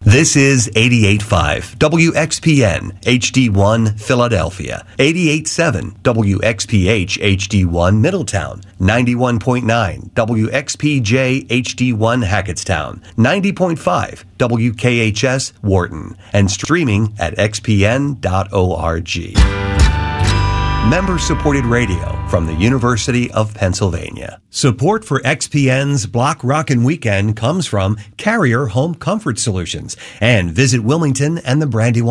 This is 88.5 WXPN HD1 Philadelphia, 88.7 WXPH HD1 Middletown, 91.9 WXPJ HD1 Hackettstown, 90.5 WKHS Wharton, and streaming at xpn.org. Member-supported radio from the University of Pennsylvania. Support for XPN's Block Rockin' Weekend comes from Carrier Home Comfort Solutions and Visit Wilmington and the Brandywine